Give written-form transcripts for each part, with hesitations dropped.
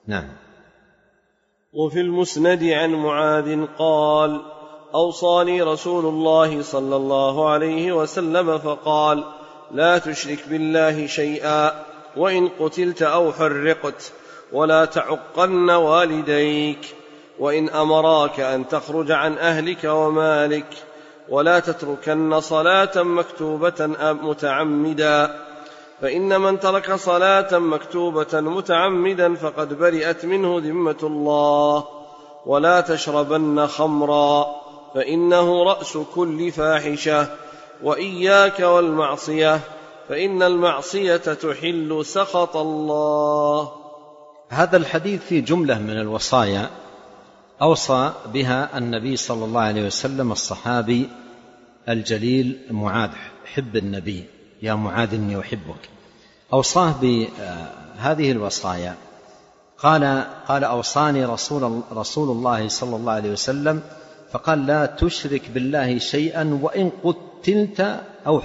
نعم. وفي المسند عن معاذ قال: أوصاني رسول الله صلى الله عليه وسلم فقال: لا تشرك بالله شيئا، وإن قتلت أو حرقت، ولا تعقن والديك، وإن أمراك أن تخرج عن أهلك ومالك، ولا تتركن صلاة مكتوبة متعمدا، فإن من ترك صلاة مكتوبة متعمدا فقد برئت منه ذمة الله، ولا تشربن خمرا فإنه رأس كل فاحشة، وإياك والمعصية فإن المعصية تحل سخط الله. هذا الحديث فيه جملة من الوصايا أوصى بها النبي صلى الله عليه وسلم الصحابي الجليل معاذ حب النبي: يا معاذ إني أحبك. أوصاه بهذه الوصايا، قال أوصاني رسول الله صلى الله عليه وسلم فقال: لا تشرك بالله شيئا، وإن قتلت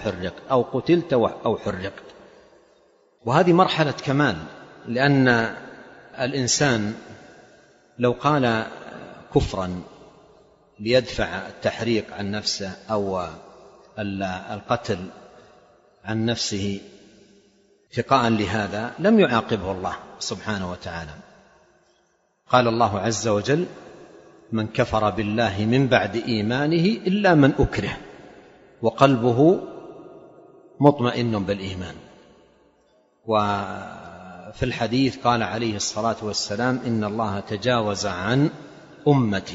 أو حرقت. وهذه مرحلة كمال، لأن الإنسان لو قال كفرا ليدفع التحريق عن نفسه أو القتل عن نفسه اتقاء لهذا لم يعاقبه الله سبحانه وتعالى. قال الله عز وجل: من كفر بالله من بعد إيمانه إلا من أكره وقلبه مطمئن بالإيمان. وفي الحديث قال عليه الصلاة والسلام: إن الله تجاوز عن أمتي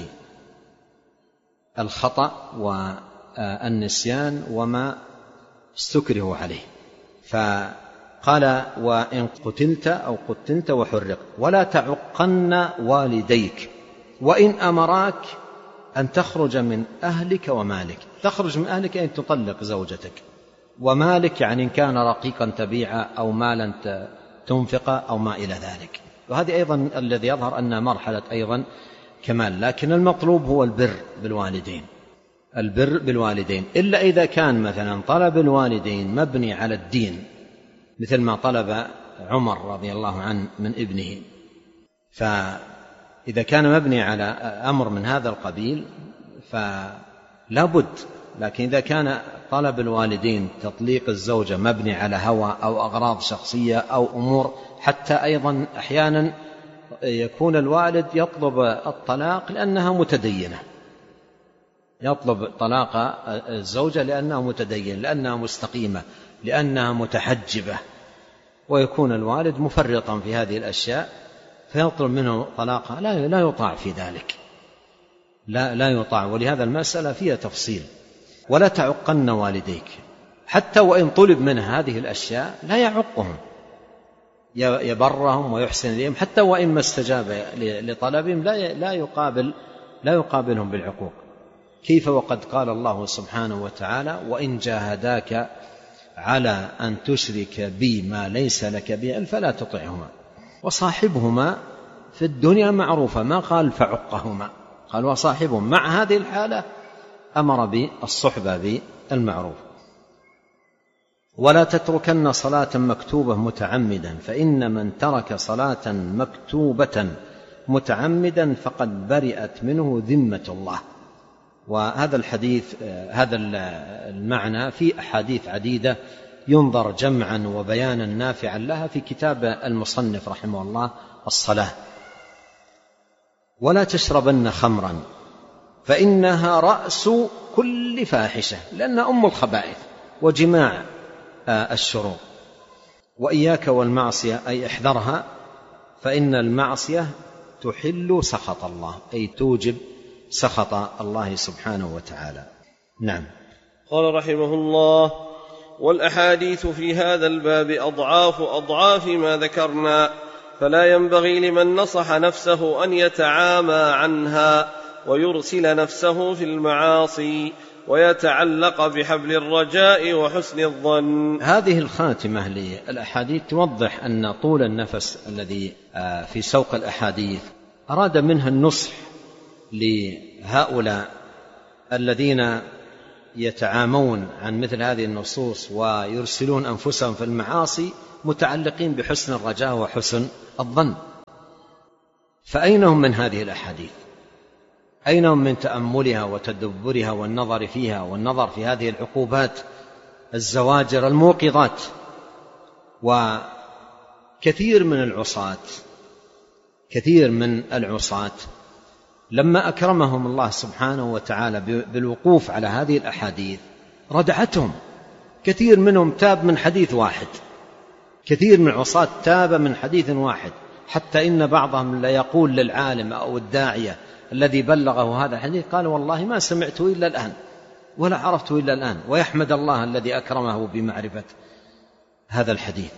الخطأ والنسيان وما استكرهوا عليه. فقال: وإن قتلت أو قتلت وحرقت، ولا تعقن والديك، وإن أمراك أن تخرج من أهلك ومالك. تخرج من أهلك أن تطلق زوجتك، ومالك يعني إن كان رقيقا تبيعا أو مالا تنفق أو ما إلى ذلك. وهذه أيضا الذي يظهر أنها مرحلة أيضا كمال، لكن المطلوب هو البر بالوالدين، إلا إذا كان مثلا طلب الوالدين مبني على الدين، مثل ما طلب عمر رضي الله عنه من ابنه، فإذا كان مبني على أمر من هذا القبيل فلا بد. لكن إذا كان طلب الوالدين تطليق الزوجة مبني على هوى أو أغراض شخصية أو أمور، حتى أيضا أحيانا يكون الوالد يطلب الطلاق لأنها متدينة، يطلب طلاق الزوجة لأنها متدينة، لأنها مستقيمة، لأنها متحجبة، ويكون الوالد مفرطا في هذه الأشياء فيطلب منه طلاقها. لا يطاع في ذلك، لا يطاع. ولهذا المسألة فيها تفصيل. ولا تعقن والديك، حتى وإن طلب منه هذه الأشياء لا يعقهم، يبرهم ويحسن إليهم، حتى وإن ما استجاب لطلبهم لا يقابلهم بالعقوق. كيف وقد قال الله سبحانه وتعالى: وإن جاهداك على أن تشرك بي ما ليس لك به فلا تطعهما وصاحبهما في الدنيا معروفا. ما قال فعقهما، قال وصاحبهم. مع هذه الحالة أمر بالصحبة بالمعروف. ولا تتركن صلاة مكتوبة متعمدا، فإن من ترك صلاة مكتوبة متعمدا فقد برئت منه ذمة الله. وهذا الحديث هذا المعنى في أحاديث عديدة ينظر جمعا وبيانا نافعا لها في كتاب المصنف رحمه الله الصلاة. ولا تشربن خمرا فإنها رأس كل فاحشة، لأنها أم الخبائث وجماع الشرور. وإياك والمعصية، أي احذرها، فإن المعصية تحل سخط الله، أي توجب سخط الله سبحانه وتعالى. نعم. قال رحمه الله: والأحاديث في هذا الباب أضعاف ما ذكرنا، فلا ينبغي لمن نصح نفسه أن يتعامى عنها ويرسل نفسه في المعاصي ويتعلق بحبل الرجاء وحسن الظن. هذه الخاتمة للأحاديث توضح أن طول النفس الذي في سوق الأحاديث أراد منها النصح لهؤلاء الذين يتعامون عن مثل هذه النصوص ويرسلون أنفسهم في المعاصي متعلقين بحسن الرجاء وحسن الظن. فأين هم من هذه الأحاديث؟ أين هم من تأملها وتدبرها والنظر فيها والنظر في هذه العقوبات الزواجر الموقظات؟ وكثير من العصاة لما أكرمهم الله سبحانه وتعالى بالوقوف على هذه الأحاديث ردعتهم. كثير منهم تاب من حديث واحد، كثير من العصاة تاب من حديث واحد، حتى إن بعضهم لا يقول للعالم أو الداعية الذي بلغه هذا الحديث قال والله ما سمعته إلا الآن ولا عرفته إلا الآن، ويحمد الله الذي أكرمه بمعرفة هذا الحديث.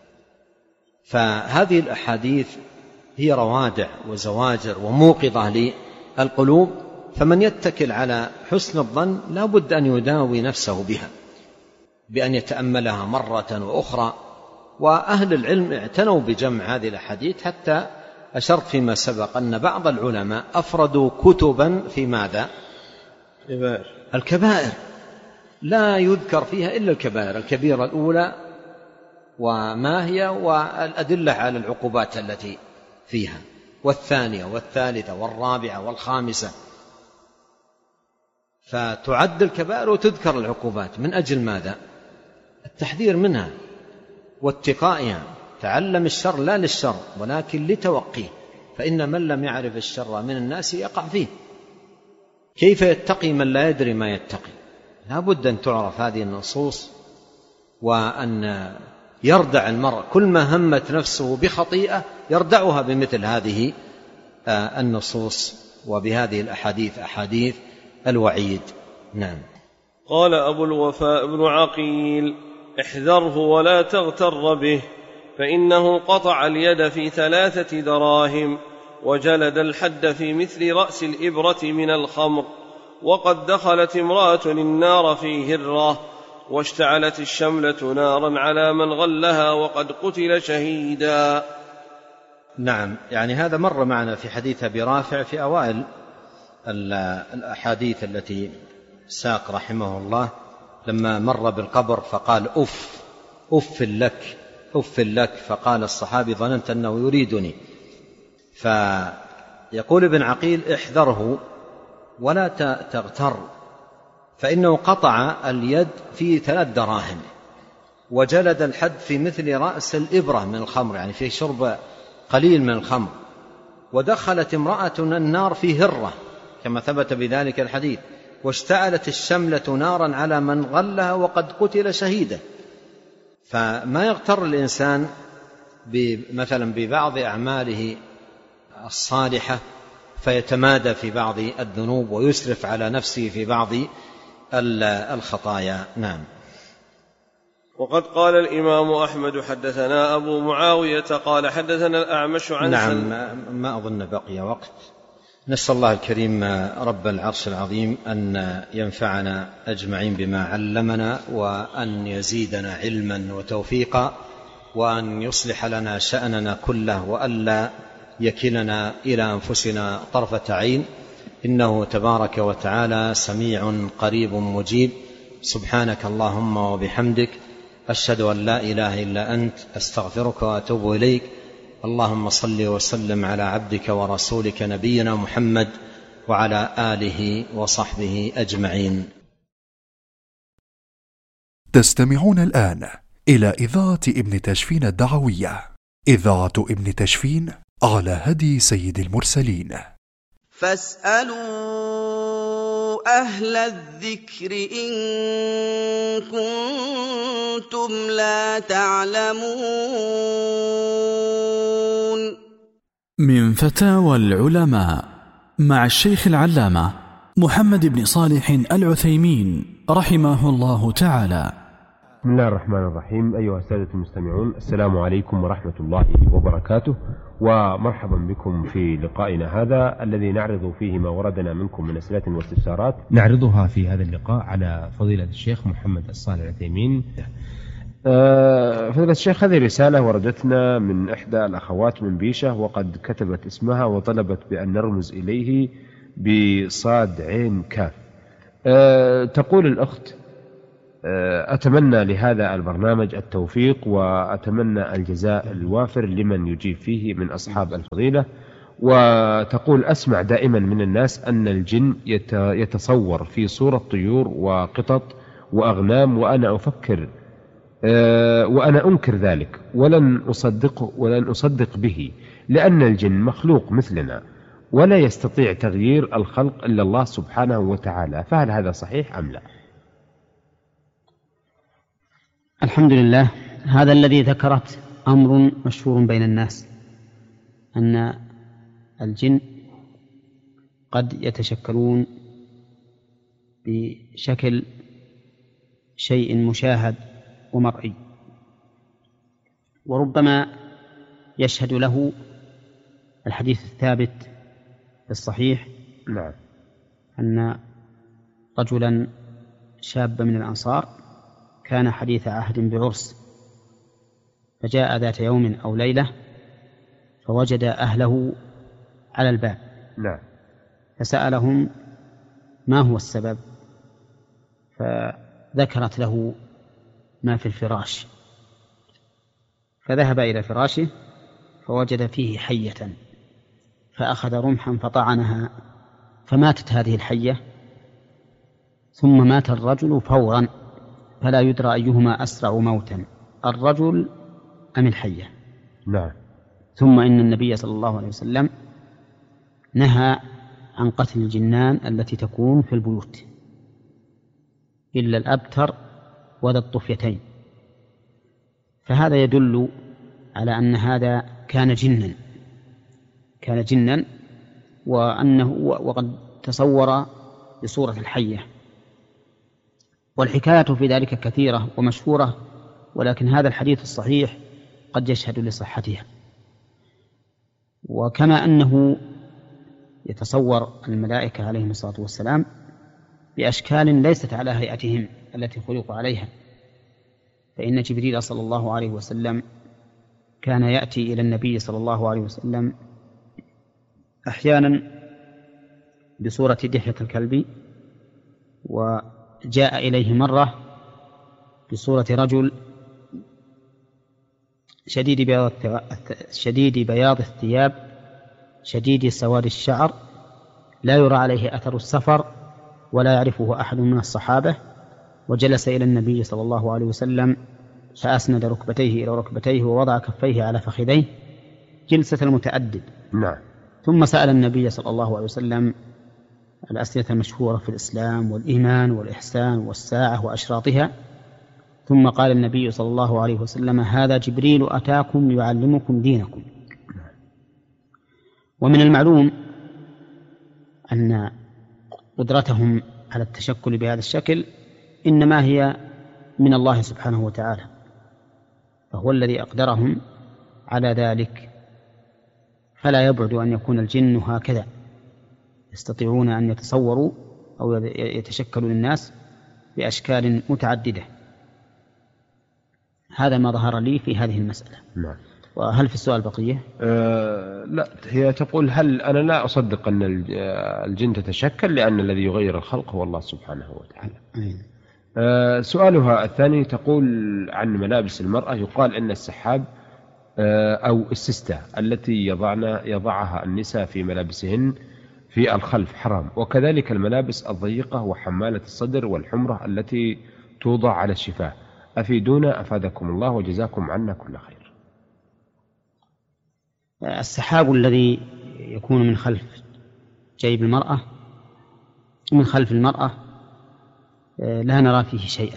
فهذه الأحاديث هي روادع وزواجر وموقظة للقلوب، فمن يتكل على حسن الظن لا بد أن يداوي نفسه بها بأن يتأملها مرة وأخرى. وأهل العلم اعتنوا بجمع هذه الأحاديث، حتى أشرت فيما سبق أن بعض العلماء أفردوا كتبا في ماذا؟ الكبائر، لا يذكر فيها إلا الكبائر، الكبيرة الأولى وما هي والأدلة على العقوبات التي فيها، والثانية والثالثة والرابعة والخامسة، فتعد الكبائر وتذكر العقوبات. من أجل ماذا؟ التحذير منها واتقائها. تعلم الشر لا للشر ولكن لتوقيه، فإن من لم يعرف الشر من الناس يقع فيه. كيف يتقي من لا يدري ما يتقي؟ لا بد أن تعرف هذه النصوص، وأن يردع المرء كل ما همت نفسه بخطيئة يردعها بمثل هذه النصوص وبهذه الأحاديث، أحاديث الوعيد. نعم. قال أبو الوفاء بن عقيل: احذره ولا تغتر به، فإنه قطع اليد في 3 دراهم، وجلد الحد في مثل رأس الإبرة من الخمر، وقد دخلت امرأة النار في هرة، واشتعلت الشملة نارا على من غلها، وقد قتل شهيدا. نعم، يعني هذا مر معنا في حديث أبي رافع في أوائل الأحاديث التي ساق رحمه الله، لما مر بالقبر فقال أف لك أف لك، فقال الصحابي ظننت أنه يريدني. فيقول ابن عقيل: احذره ولا تغتر، فإنه قطع اليد في 3 دراهم، وجلد الحد في مثل رأس الإبرة من الخمر، يعني فيه شرب قليل من الخمر، ودخلت امرأة النار في هرة كما ثبت بذلك الحديث، واشتعلت الشملة نارا على من غلها، وقد قتل شهيدا. فما يغتر الإنسان مثلا ببعض أعماله الصالحة فيتمادى في بعض الذنوب ويسرف على نفسه في بعض الخطايا. نعم. وقد قال الإمام أحمد: حدثنا أبو معاوية قال حدثنا الأعمش عن نعم. ما أظن بقي وقت. نسأل الله الكريم رب العرش العظيم أن ينفعنا أجمعين بما علمنا، وأن يزيدنا علما وتوفيقا، وأن يصلح لنا شأننا كله، وألا يكلنا إلى أنفسنا طرفة عين، إنه تبارك وتعالى سميع قريب مجيب. سبحانك اللهم وبحمدك، أشهد أن لا إله إلا أنت، أستغفرك وأتوب إليك. اللهم صل وسلم على عبدك ورسولك نبينا محمد وعلى آله وصحبه أجمعين. تستمعون الآن إلى إذاعة ابن تشفين الدعوية، إذاعة ابن تشفين على هدي سيد المرسلين. فاسألوا أهل الذكر إن كنتم لا تعلمون. من فتاوى العلماء مع الشيخ العلامة محمد بن صالح العثيمين رحمه الله تعالى. بسم الله الرحمن الرحيم. أيها السادة المستمعون، السلام عليكم ورحمة الله وبركاته، ومرحبا بكم في لقائنا هذا الذي نعرض فيه ما وردنا منكم من أسئلة واستفسارات، نعرضها في هذا اللقاء على فضيلة الشيخ محمد الصالح العثيمين. فضيلة الشيخ، هذه رسالة وردتنا من إحدى الأخوات من بيشة، وقد كتبت اسمها وطلبت بأن نرمز إليه بصاد عين كاف. تقول الأخت: أتمنى لهذا البرنامج التوفيق، وأتمنى الجزاء الوافر لمن يجيب فيه من أصحاب الفضيلة، وتقول أسمع دائما من الناس أن الجن يتصور في صورة طيور وقطط وأغنام، وأنا أفكر وأنا أنكر ذلك ولن أصدق به، لأن الجن مخلوق مثلنا ولا يستطيع تغيير الخلق إلا الله سبحانه وتعالى، فهل هذا صحيح أم لا؟ الحمد لله. هذا الذي ذكرت أمر مشهور بين الناس، أن الجن قد يتشكلون بشكل شيء مشاهد ومرئي، وربما يشهد له الحديث الثابت في الصحيح نعم. أن رجلا شاب من الأنصار كان حديث عهد بعرس، فجاء ذات يوم أو ليلة فوجد أهله على الباب. نعم. فسألهم ما هو السبب، فذكرت له ما في الفراش، فذهب إلى فراشه فوجد فيه حية، فأخذ رمحا فطعنها فماتت هذه الحية، ثم مات الرجل فورا، فلا يدرى أيهما أسرع موتا، الرجل أم الحية. نعم. ثم إن النبي صلى الله عليه وسلم نهى عن قتل الجنان التي تكون في البيوت إلا الأبتر وذا الطفيتين، فهذا يدل على أن هذا كان جنا وقد تصور بصورة الحية. والحكاية في ذلك كثيرة ومشهورة، ولكن هذا الحديث الصحيح قد يشهد لصحتها. وكما أنه يتصور الملائكة عليهم الصلاة والسلام بأشكال ليست على هيئتهم التي خلقوا عليها، فإن جبريل صلى الله عليه وسلم كان يأتي إلى النبي صلى الله عليه وسلم أحيانا بصورة دحية الكلب، وجاء إليه مرة بصورة رجل شديد بياض الثياب شديد سواد الشعر، لا يرى عليه أثر السفر ولا يعرفه أحد من الصحابة، وجلس إلى النبي صلى الله عليه وسلم فأسند ركبتيه إلى ركبتيه ووضع كفيه على فخذيه جلسة المتأدب. نعم. ثم سأل النبي صلى الله عليه وسلم الأسئلة المشهورة في الإسلام والإيمان والإحسان والساعة وأشراطها، ثم قال النبي صلى الله عليه وسلم: هذا جبريل أتاكم يعلمكم دينكم. ومن المعلوم أن قدرتهم على التشكل بهذا الشكل إنما هي من الله سبحانه وتعالى، فهو الذي أقدرهم على ذلك، فلا يبعد أن يكون الجن هكذا، يستطيعون أن يتصوروا أو يتشكلوا للناس بأشكال متعددة. هذا ما ظهر لي في هذه المسألة. نعم. وهل في السؤال بقية؟ لا، هي تقول هل أنا لا أصدق أن الجن تتشكل، لأن الذي يغير الخلق هو الله سبحانه وتعالى. سؤالها الثاني تقول عن ملابس المرأة، يقال إن السحاب أو السستة التي يضعها النساء في ملابسهن في الخلف حرام، وكذلك الملابس الضيقة وحمالة الصدر والحمرة التي توضع على الشفاه. أفيدونا أفادكم الله وجزاكم عنا كل خير. السحاب الذي يكون من خلف جيب المرأة، من خلف المرأة، لا نرى فيه شيئا،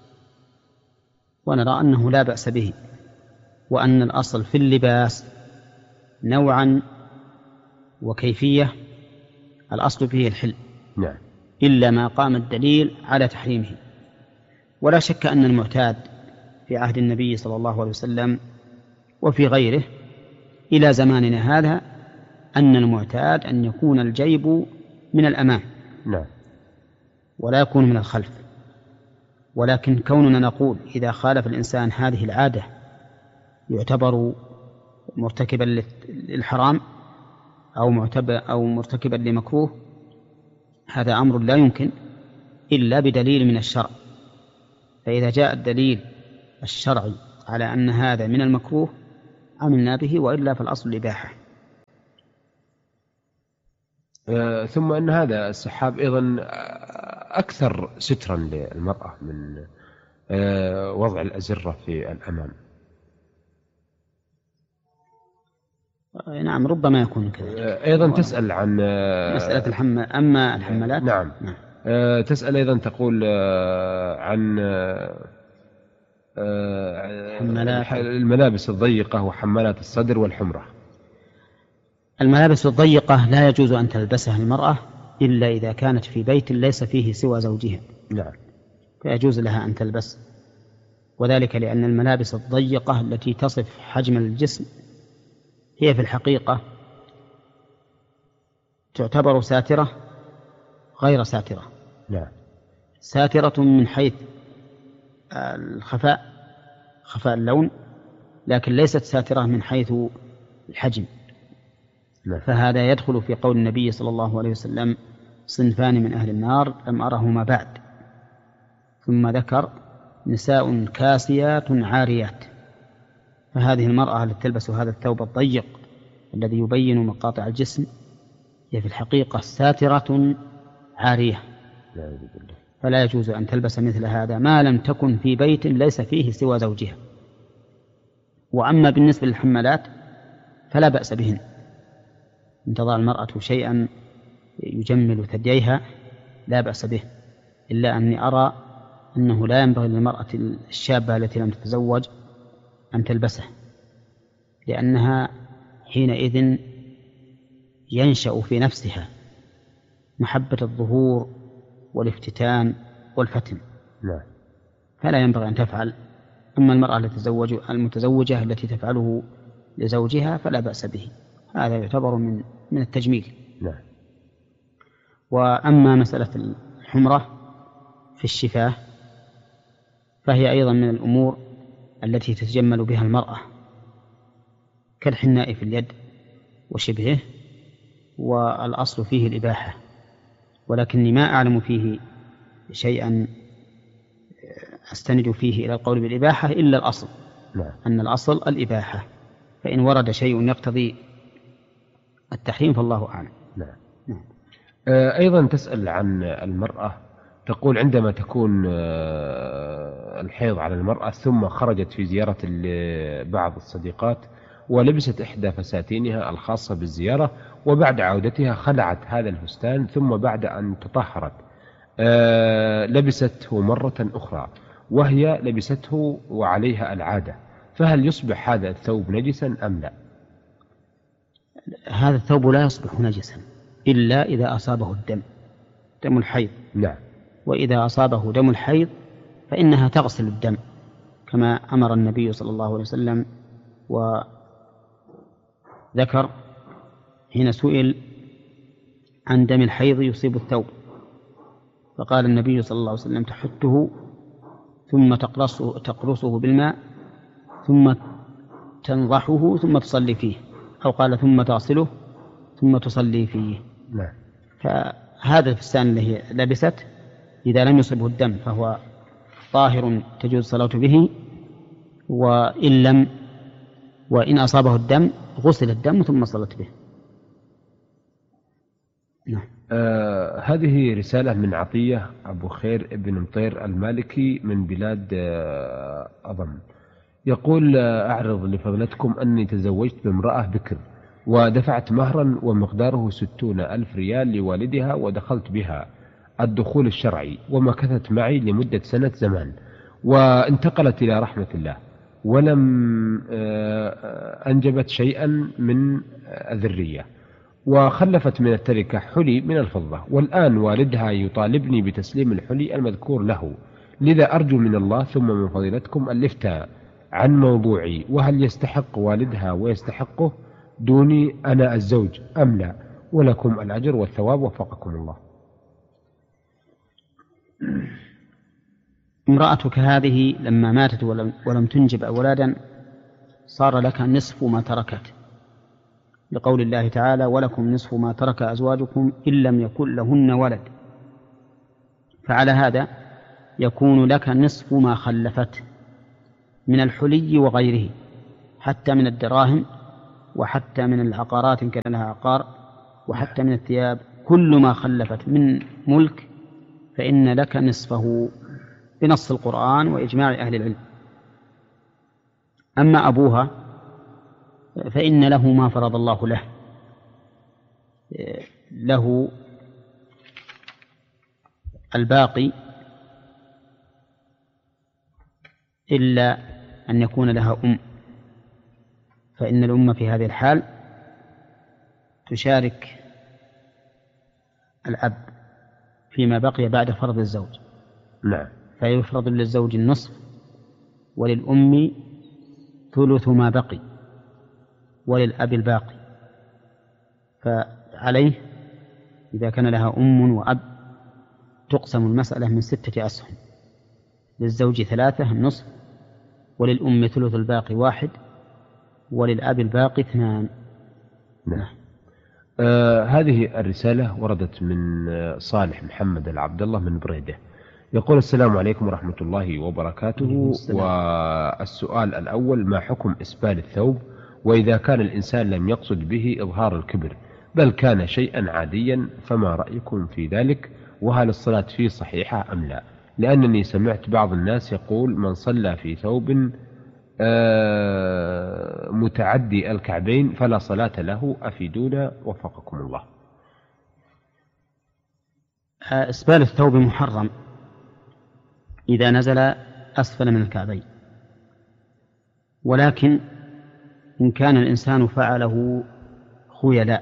ونرى أنه لا بأس به، وأن الأصل في اللباس نوعا وكيفية الأصل فيه الحل. نعم. إلا ما قام الدليل على تحريمه. ولا شك أن المعتاد في عهد النبي صلى الله عليه وسلم وفي غيره إلى زماننا هذا أن المعتاد أن يكون الجيب من الأمام. نعم. ولا يكون من الخلف. ولكن كوننا نقول إذا خالف الإنسان هذه العادة يعتبر مرتكبا للحرام أو مرتكبا لمكروه، هذا أمر لا يمكن إلا بدليل من الشرع. فإذا جاء الدليل الشرعي على أن هذا من المكروه عملنا به، وإلا فالأصل الإباحة. ثم أن هذا السحاب أيضا أكثر سترا للمرأة من وضع الأزرة في الأمام. نعم ربما يكون كذلك. أيضا تسأل عن مسألة أما الحمالات. نعم. تسأل أيضا تقول عن الملابس الضيقة وحمالات الصدر والحمرة. الملابس الضيقة لا يجوز أن تلبسها المرأة إلا إذا كانت في بيت ليس فيه سوى زوجها. نعم. فيجوز لها أن تلبس، وذلك لأن الملابس الضيقة التي تصف حجم الجسم هي في الحقيقة تعتبر ساترة غير ساترة. نعم. ساترة من حيث خفاء اللون، لكن ليست ساترة من حيث الحجم. نعم. فهذا يدخل في قول النبي صلى الله عليه وسلم: صنفان من أهل النار لم أرهما بعد، ثم ذكر: نساء كاسيات عاريات. فهذه المرأة التي تلبس هذا الثوب الضيق الذي يبين مقاطع الجسم هي في الحقيقة ساترة عارية، فلا يجوز أن تلبس مثل هذا ما لم تكن في بيت ليس فيه سوى زوجها. وأما بالنسبة للحمالات فلا بأس بهن، إن تضع المرأة شيئا يجمل ثدييها لا بأس به، إلا أني أرى أنه لا ينبغي للمرأة الشابة التي لم تتزوج أن تلبسه، لأنها حينئذ ينشأ في نفسها محبة الظهور والافتتان والفتن. لا. فلا ينبغي أن تفعل. أما المرأة المتزوجة التي تفعله لزوجها فلا بأس به، هذا يعتبر من التجميل. لا. وأما مسألة الحمرة في الشفاه فهي أيضا من الأمور التي تتجمل بها المرأة، كالحناء في اليد وشبهه، والأصل فيه الإباحة، ولكني ما أعلم فيه شيئا أستند فيه إلى القول بالإباحة إلا الأصل. نعم. أن الأصل الإباحة، فإن ورد شيء يقتضي التحريم فالله أعلم. نعم. نعم. أيضا تسأل عن المرأة، تقول عندما تكون الحيض على المرأة ثم خرجت في زيارة بعض الصديقات ولبست إحدى فساتينها الخاصة بالزيارة، وبعد عودتها خلعت هذا الفستان، ثم بعد أن تطهرت لبسته مرة أخرى وهي لبسته وعليها العادة، فهل يصبح هذا الثوب نجسا أم لا؟ هذا الثوب لا يصبح نجسا إلا إذا أصابه دم الحيض. نعم. وإذا أصابه دم الحيض فإنها تغسل الدم كما أمر النبي صلى الله عليه وسلم، وذكر حين سئل عن دم الحيض يصيب الثوب فقال النبي صلى الله عليه وسلم: تحته ثم تقرصه بالماء ثم تنضحه ثم تصلي فيه، أو قال ثم تغسله ثم تصلي فيه. نعم. فهذا الفستان الذي لبست إذا لم يصبه الدم فهو طاهر تجوز الصلاة به، وإن أصابه الدم غسل الدم ثم صلت به. نعم. هذه رسالة من عطية أبو خير ابن مطير المالكي من بلاد أضم، يقول: أعرض لفضلتكم أني تزوجت بامرأة بكر ودفعت مهرا ومقداره 60,000 ريال لوالدها، ودخلت بها الدخول الشرعي ومكثت معي لمدة سنة زمان، وانتقلت إلى رحمة الله، ولم أنجبت شيئا من الذرية، وخلفت من التركة حلي من الفضة، والآن والدها يطالبني بتسليم الحلي المذكور له، لذا أرجو من الله ثم من فضيلتكم الإفتاء عن موضوعي، وهل يستحق والدها ويستحقه دوني أنا الزوج أم لا؟ ولكم الأجر والثواب وفقكم الله. امرأتك هذه لما ماتت ولم تنجب أولادا صار لك نصف ما تركت، لقول الله تعالى: ولكم نصف ما ترك أزواجكم إن لم يكن لهن ولد. فعلى هذا يكون لك نصف ما خلفت من الحلي وغيره، حتى من الدراهم، وحتى من العقارات إن كان لها عقار، وحتى من الثياب، كل ما خلفت من ملك فإن لك نصفه بنص القرآن وإجماع أهل العلم. أما أبوها فإن له ما فرض الله له، له الباقي إلا أن يكون لها أم، فإن الأم في هذه الحال تشارك الأب فيما بقي بعد فرض الزوج. نعم. فيفرض للزوج النصف وللأم ثلث ما بقي وللأب الباقي. فعليه إذا كان لها أم وأب تقسم المسألة من 6 أسهم، للزوج 3 النصف، وللأم ثلث الباقي 1، وللأب الباقي 2. نعم. هذه الرسالة وردت من صالح محمد العبد الله من بريدة، يقول: السلام عليكم ورحمة الله وبركاته. والسؤال الأول: ما حكم إسبال الثوب، وإذا كان الإنسان لم يقصد به إظهار الكبر بل كان شيئا عاديا فما رأيكم في ذلك؟ وهل الصلاة فيه صحيحة أم لا؟ لأنني سمعت بعض الناس يقول: من صلى في ثوب متعدي الكعبين فلا صلاة له، أفيدونا وفقكم الله. إسبال الثوب محرم إذا نزل أسفل من الكعبين، ولكن إن كان الإنسان فعله خيلاء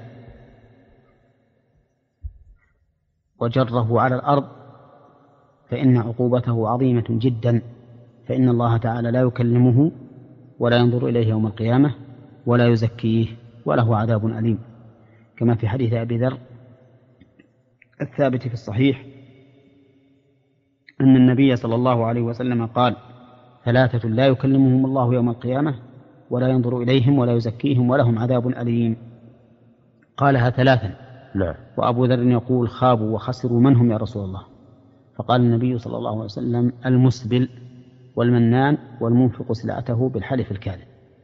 وجره على الأرض فإن عقوبته عظيمة جدا، فإن الله تعالى لا يكلمه ولا ينظر إليه يوم القيامة ولا يزكيه وله عذاب أليم، كما في حديث أبي ذر الثابت في الصحيح أن النبي صلى الله عليه وسلم قال: 3 لا يكلمهم الله يوم القيامة ولا ينظر إليهم ولا يزكيهم ولهم عذاب أليم. قالها 3. لا. وأبو ذر يقول: خابوا وخسروا من هم يا رسول الله؟ فقال النبي صلى الله عليه وسلم: المسبل والمنان والمنفق سلعته بالحلف الكاذب.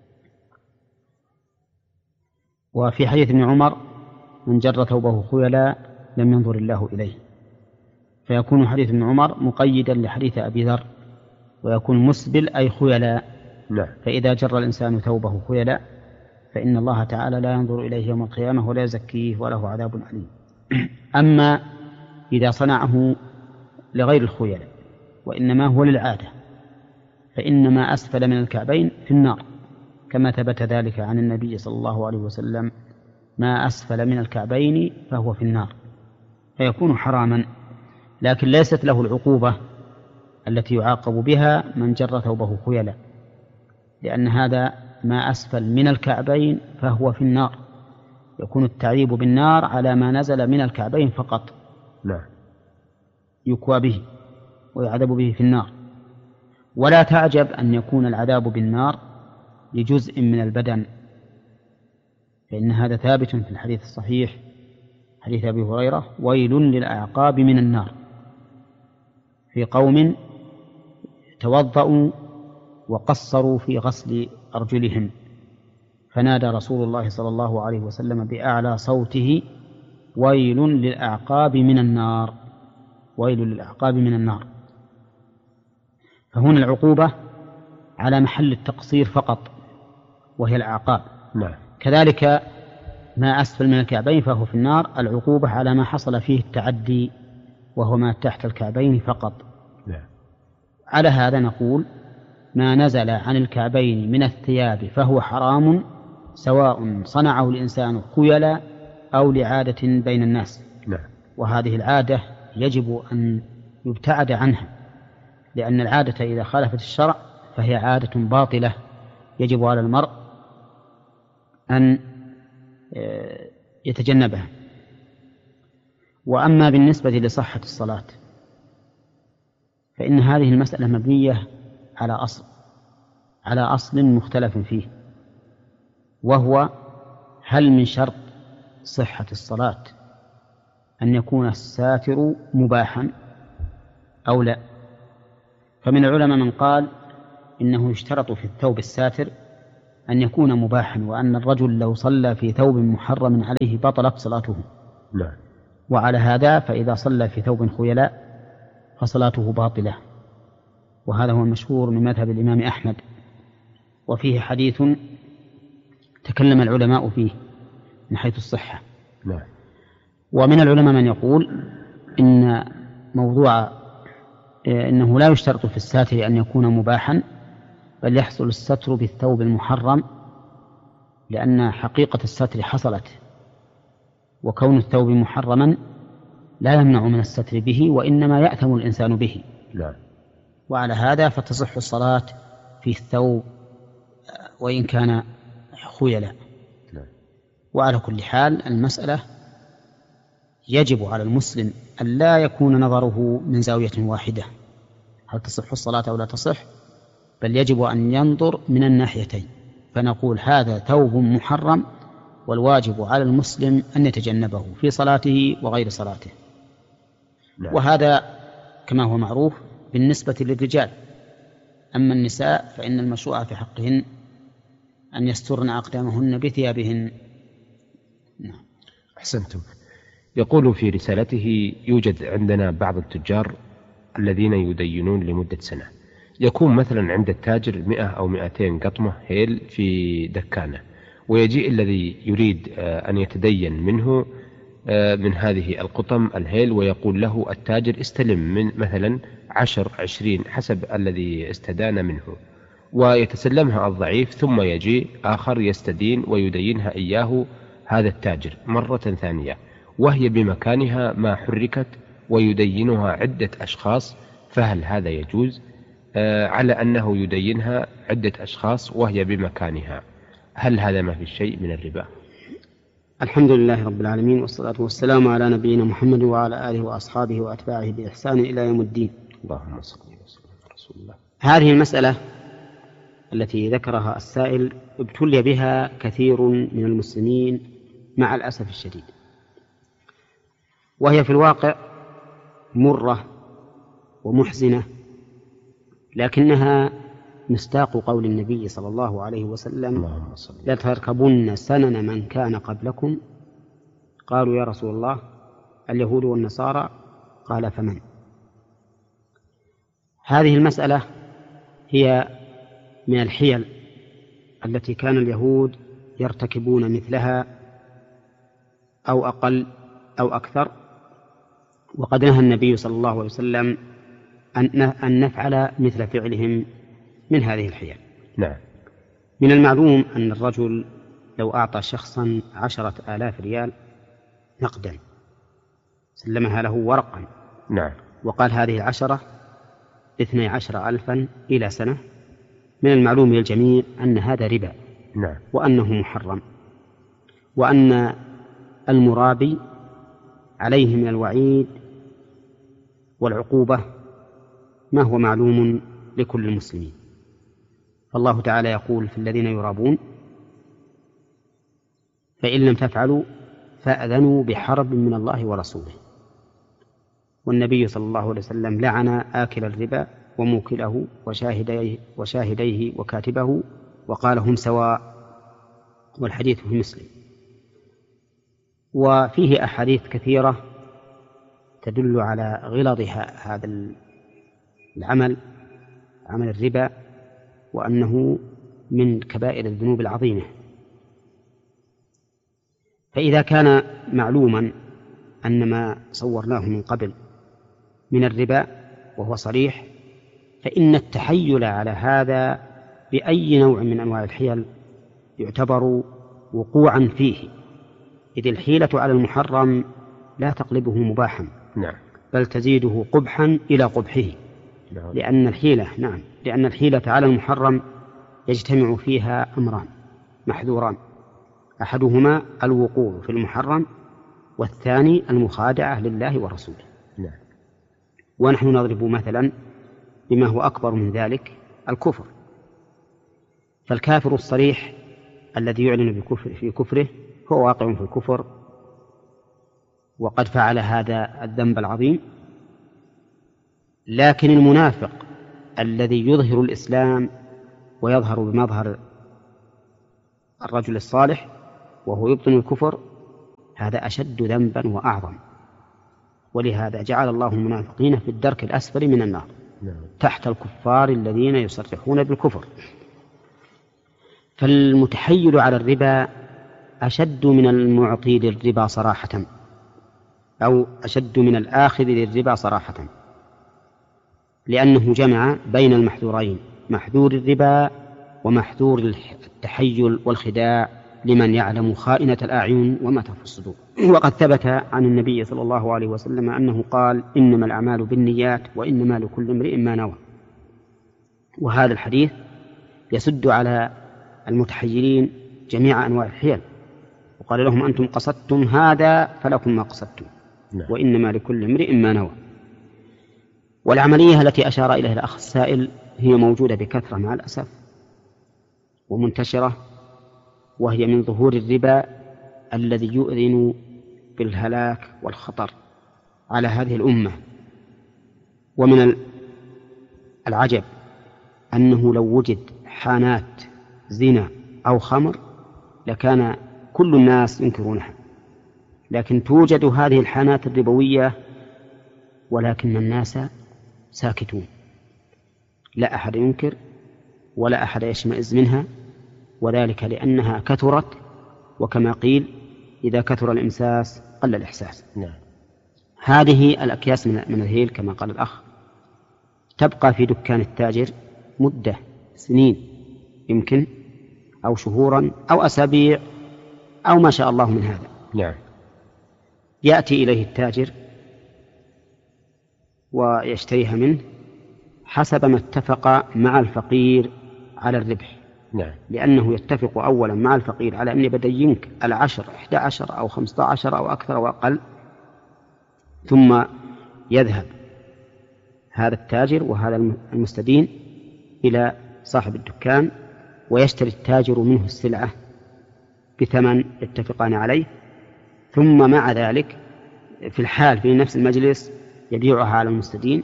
وفي حديث ابن عمر: من جر ثوبه خيلاء لم ينظر الله إليه، فيكون حديث ابن عمر مقيدا لحديث أبي ذر، ويكون مسبل أي خيلاء. نعم. فإذا جر الإنسان ثوبه خيلاء فإن الله تعالى لا ينظر إليه يوم القيامة ولا يزكيه وله عذاب أليم. أما إذا صنعه لغير الخيلاء وإنما هو للعادة فإنما أسفل من الكعبين في النار، كما ثبت ذلك عن النبي صلى الله عليه وسلم: ما أسفل من الكعبين فهو في النار، فيكون حراما، لكن ليست له العقوبة التي يعاقب بها من جر ثوبه خيلاء، لأن هذا ما أسفل من الكعبين فهو في النار، يكون التعذيب بالنار على ما نزل من الكعبين فقط. لا. يكوى به ويعذب به في النار. ولا تعجب أن يكون العذاب بالنار لجزء من البدن، فإن هذا ثابت في الحديث الصحيح حديث أبي هريرة: ويل للأعقاب من النار، في قوم توضأوا وقصروا في غسل أرجلهم فنادى رسول الله صلى الله عليه وسلم بأعلى صوته: ويل للأعقاب من النار، ويل للأعقاب من النار. فهنا العقوبة على محل التقصير فقط وهي الأعقاب. نعم. كذلك ما أسفل من الكعبين فهو في النار، العقوبة على ما حصل فيه التعدي وهو ما تحت الكعبين فقط. نعم. على هذا نقول: ما نزل عن الكعبين من الثياب فهو حرام، سواء صنعه الإنسان خيلا أو لعادة بين الناس. نعم. وهذه العادة يجب أن يبتعد عنها، لأن العادة إذا خالفت الشرع فهي عادة باطلة، يجب على المرء أن يتجنبها. وأما بالنسبة لصحة الصلاة فإن هذه المسألة مبنية على أصل مختلف فيه، وهو: هل من شرط صحة الصلاة أن يكون الساتر مباحا أو لا؟ فمن العلماء من قال إنه يشترط في الثوب الساتر أن يكون مباحا، وأن الرجل لو صلى في ثوب محرم عليه بطلت صلاته. لا. وعلى هذا فإذا صلى في ثوب خيلاء فصلاته باطلة، وهذا هو المشهور من مذهب الإمام أحمد، وفيه حديث تكلم العلماء فيه من حيث الصحة. ومن العلماء من يقول إن إنه لا يشترط في الساتر أن يكون مباحا، بل يحصل الستر بالثوب المحرم، لأن حقيقة الستر حصلت، وكون الثوب محرما لا يمنع من الستر به، وإنما يأثم الإنسان به. وعلى هذا فتصح الصلاة في الثوب وإن كان خيلا. وعلى كل حال المسألة يجب على المسلم أن لا يكون نظره من زاوية واحدة، هل تصح الصلاة أو لا تصح، بل يجب أن ينظر من الناحيتين، فنقول هذا ثوب محرم، والواجب على المسلم أن يتجنبه في صلاته وغير صلاته. وهذا كما هو معروف بالنسبة للرجال. أما النساء فإن المشروع في حقهن أن يسترن أقدامهن بثيابهن. أحسنتم. يقول في رسالته: يوجد عندنا بعض التجار الذين يدينون لمدة سنة، يكون مثلا عند التاجر 100 أو 200 قطمة هيل في دكانة، ويجيء الذي يريد أن يتدين منه من هذه القطم الهيل، ويقول له التاجر استلم من مثلا 10 20 حسب الذي استدان منه، ويتسلمها الضعيف، ثم يجي آخر يستدين ويدينها إياه هذا التاجر مرة ثانية، وهي بمكانها ما حركت، ويدينها عدة أشخاص، فهل هذا يجوز؟ على أنه يدينها عدة أشخاص وهي بمكانها، هل هذا ما في شيء من الربا؟ الحمد لله رب العالمين، والصلاة والسلام على نبينا محمد وعلى آله وأصحابه وأتباعه بإحسان إلى يوم الدين. اللهم صل وسلم على رسول الله. هذه المسألة التي ذكرها السائل ابتلي بها كثير من المسلمين مع الأسف الشديد، وهي في الواقع مرة ومحزنة، لكنها مصداق قول النبي صلى الله عليه وسلم: لتركبن سنن من كان قبلكم. قالوا: يا رسول الله اليهود والنصارى؟ قال: فمن؟ هذه المسألة هي من الحيل التي كان اليهود يرتكبون مثلها أو أقل أو أكثر، وقد نهى النبي صلى الله عليه وسلم أن نفعل مثل فعلهم من هذه الحيل. من المعلوم أن الرجل لو أعطى شخصا 10,000 ريال نقدا، سلمها له ورقا، وقال هذه 10 12,000 إلى سنة، من المعلوم للجميع أن هذا ربا، وأنه محرم، وأن المرابي عليه من الوعيد والعقوبة ما هو معلوم لكل المسلمين. فالله تعالى يقول في الذين يرابون: فإن لم تفعلوا فأذنوا بحرب من الله ورسوله. والنبي صلى الله عليه وسلم لعن آكل الربا وموكله وشاهديه وكاتبه، وقال: هم سواء، والحديث في مسلم. وفيه أحاديث كثيرة تدل على غلظ هذا العمل، عمل الربا، وأنه من كبائر الذنوب العظيمة. فإذا كان معلوما أن ما صورناه من قبل من الربا وهو صريح، فإن التحيل على هذا بأي نوع من أنواع الحيل يعتبر وقوعا فيه، إذ الحيلة على المحرم لا تقلبه مباحا، بل تزيده قبحا إلى قبحه، لأن الحيلة على المحرم يجتمع فيها أمران محذوران: أحدهما الوقوع في المحرم، والثاني المخادعة لله ورسوله. ونحن نضرب مثلا بما هو أكبر من ذلك: الكفر. فالكافر الصريح الذي يعلن في كفره هو واقع في الكفر، وقد فعل هذا الذنب العظيم. لكن المنافق الذي يظهر الإسلام ويظهر بمظهر الرجل الصالح وهو يبطن الكفر، هذا أشد ذنبا وأعظم، ولهذا جعل الله المنافقين في الدرك الأسفل من النار تحت الكفار الذين يصرحون بالكفر. فالمتحيل على الربا أشد من المعطي للربا صراحة، أو أشد من الآخذ للربا صراحة، لأنه جمع بين المحذورين، محذور الربا ومحذور التحيل والخداع لمن يعلم خائنة الأعين وما تخفي الصدور. وقد ثبت عن النبي صلى الله عليه وسلم أنه قال: إنما الأعمال بالنيات وإنما لكل امرئ ما نوى. وهذا الحديث يسد على المتحيلين جميع أنواع الحيل، وقال لهم: أنتم قصدتم هذا فلكم ما قصدتم، وإنما لكل امرئ ما نوى. والعملية التي أشار إليها الأخ السائل هي موجودة بكثرة مع الأسف ومنتشرة، وهي من ظهور الربا الذي يؤذن بالهلاك والخطر على هذه الأمة. ومن العجب أنه لو وجد حانات زنا أو خمر لكان كل الناس ينكرونها، لكن توجد هذه الحانات الربوية ولكن الناس ساكتون، لا أحد ينكر ولا أحد يشمئز منها، وذلك لأنها كثرت، وكما قيل: إذا كثر الإمساس قل الإحساس. هذه الأكياس من الهيل كما قال الأخ تبقى في دكان التاجر مدة سنين يمكن، أو شهورا أو أسابيع أو ما شاء الله من هذا. يأتي إليه التاجر ويشتريها منه حسب ما اتفق مع الفقير على الربح. لأنه يتفق أولا مع الفقير على أن بدينك 10 11 أو 15 أو أكثر أو أقل، ثم يذهب هذا التاجر وهذا المستدين إلى صاحب الدكان ويشتري التاجر منه السلعة بثمن يتفقان عليه، ثم مع ذلك في الحال في نفس المجلس يبيعها على المستدين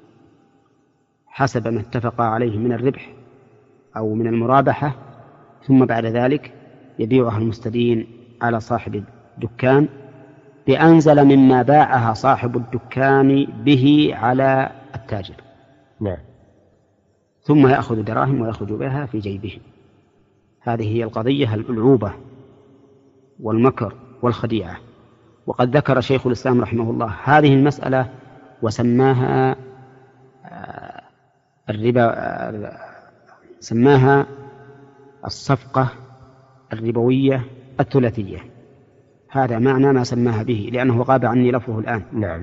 حسب ما اتفق عليه من الربح أو من المرابحة، ثم بعد ذلك يبيعها المستدين على صاحب الدكان بأنزل مما باعها صاحب الدكان به على التاجر. ثم يأخذ دراهم ويخرج بها في جيبه. هذه هي القضية الألعوبة والمكر والخديعة. وقد ذكر شيخ الإسلام رحمه الله هذه المسألة وسماها الربا، سماها الصفقة الربوية الثلاثية. هذا معنى ما سماها به، لأنه غاب عني لفظه الآن.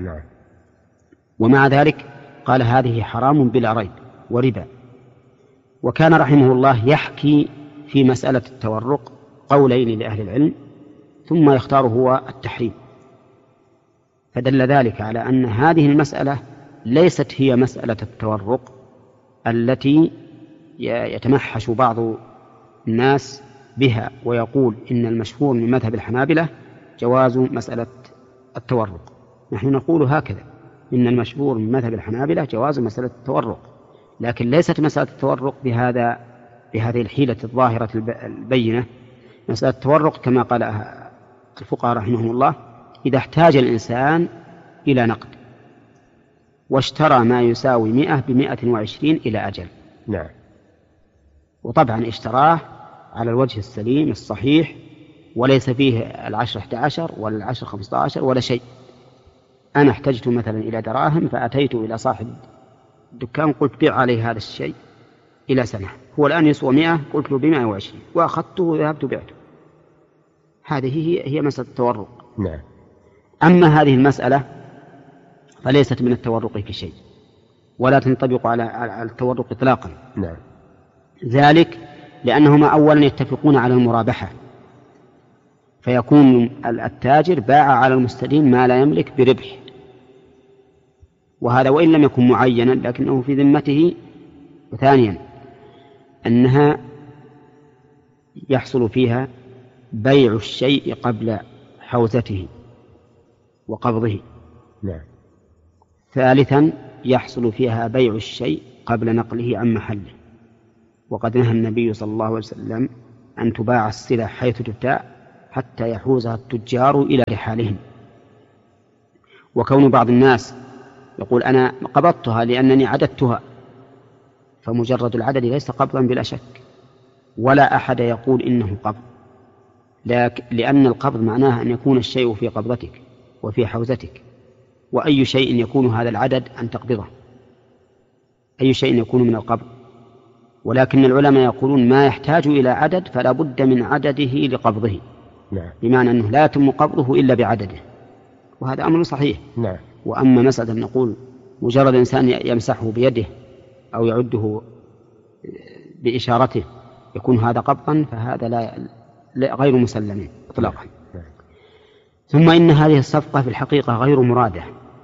ومع ذلك قال: هذه حرام بلا ريب وربا. وكان رحمه الله يحكي في مسألة التورق قولين لأهل العلم ثم يختار هو التحريم، فدل ذلك على أن هذه المسألة ليست هي مسألة التورق التي يتمحش بعض الناس بها ويقول إن المشهور من مذهب الحنابلة جواز مسألة التورق. نحن نقول هكذا: إن المشهور من مذهب الحنابلة جواز مسألة التورق، لكن ليست مسألة التورق بهذه الحيلة الظاهرة البينة. مسألة التورق كما قال الفقهاء رحمهم الله: إذا احتاج الإنسان إلى نقد واشترى ما يساوي 100 ب120 إلى أجل، وطبعا اشتراه على الوجه السليم الصحيح وليس فيه 10 11 ولا 10 15 ولا شيء. أنا احتجت مثلا إلى دراهم فأتيت إلى صاحب الدكان قلت: بيع عليه هذا الشيء إلى سنة، هو الآن يسوى 100، قلت له ب120 وأخذته وذهبت بعته. هذه هي مسألة التورق. أما هذه المسألة فليست من التورق في شيء ولا تنطبق على التورق إطلاقا. ذلك لأنهما أولا يتفقون على المرابحة، فيكون التاجر باع على المستدين ما لا يملك بربح، وهذا وإن لم يكن معينا لكنه في ذمته. وثانيا أنها يحصل فيها بيع الشيء قبل حوزته وقبضه. ثالثا يحصل فيها بيع الشيء قبل نقله عن محله، وقد نهى النبي صلى الله عليه وسلم أن تباع السلع حيث تبتاع حتى يحوزها التجار إلى رحالهم. وكون بعض الناس يقول أنا قبضتها لأنني عددتها، فمجرد العدد ليس قبضا بلا شك، ولا أحد يقول إنه قبض، لأن القبض معناه أن يكون الشيء في قبضتك وفي حوزتك، وأي شيء يكون هذا العدد أن تقبضه، أي شيء يكون من القبض. ولكن العلماء يقولون ما يحتاج إلى عدد فلا بد من عدده لقبضه، بمعنى أنه لا يتم قبضه إلا بعدده، وهذا أمر صحيح. وأما مسألة نقول مجرد إنسان يمسحه بيده أو يعده بإشارته يكون هذا قبضا، فهذا لا غير مسلم إطلاقا. ثم إن هذه الصفقة في الحقيقة غير مرادة،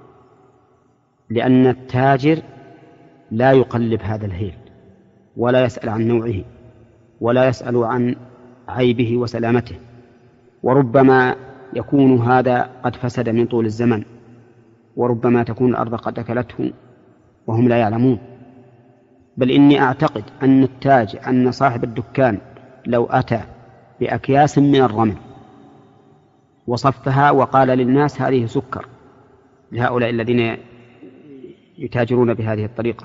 لأن التاجر لا يقلب هذا الهيل ولا يسأل عن نوعه ولا يسأل عن عيبه وسلامته، وربما يكون هذا قد فسد من طول الزمن، وربما تكون الأرض قد أكلته وهم لا يعلمون. بل إني أعتقد أن صاحب الدكان لو أتى بأكياس من الرمل وصفها وقال للناس هذه سكر لهؤلاء الذين يتاجرون بهذه الطريقة،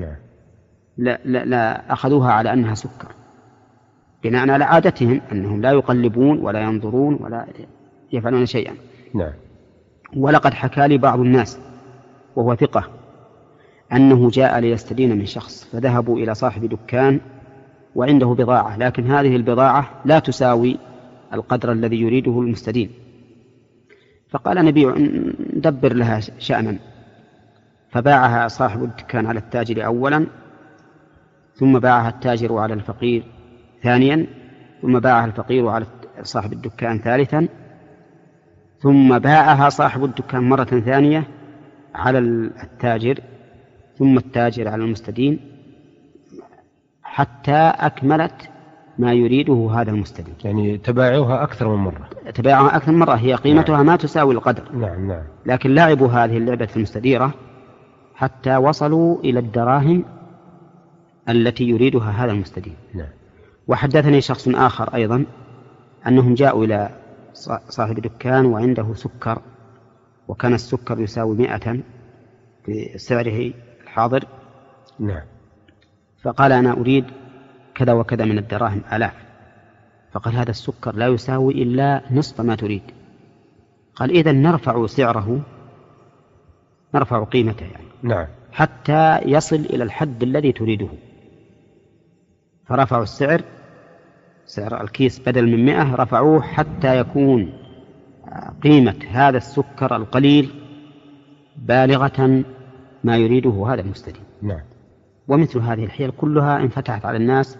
لا أخذوها على أنها سكر، بناء على عادتهم أنهم لا يقلبون ولا ينظرون ولا يفعلون شيئا. ولقد حكى لي بعض الناس وهو ثقة أنه جاء ليستدين من شخص، فذهبوا إلى صاحب دكان وعنده بضاعة، لكن هذه البضاعة لا تساوي القدر الذي يريده المستدين، فقال نبيع ندبر لها شأنا، فباعها صاحب الدكان على التاجر أولا، ثم باعها التاجر على الفقير ثانيا، ثم باعها الفقير على صاحب الدكان ثالثا، ثم باعها صاحب الدكان مرة ثانية على التاجر، ثم التاجر على المستدين، حتى أكملت ما يريده هذا المستدين. يعني تباعوها أكثر من مرة، هي قيمتها ما تساوي القدر. لكن لعبوا هذه اللعبة المستديرة حتى وصلوا إلى الدراهم التي يريدها هذا المستدين. وحدثني شخص آخر أيضا أنهم جاءوا إلى صاحب دكان وعنده سكر، وكان السكر يساوي 100 بسعره الحاضر، فقال أنا أريد كذا وكذا من الدراهم آلاف، فقال هذا السكر لا يساوي إلا نصف ما تريد. قال إذن نرفع سعره، نرفع قيمته يعني حتى يصل إلى الحد الذي تريده. فرفعوا السعر، سعر الكيس بدل من 100 رفعوه حتى يكون قيمة هذا السكر القليل بالغة ما يريده هذا المستدين. ومثل هذه الحيل كلها انفتحت على الناس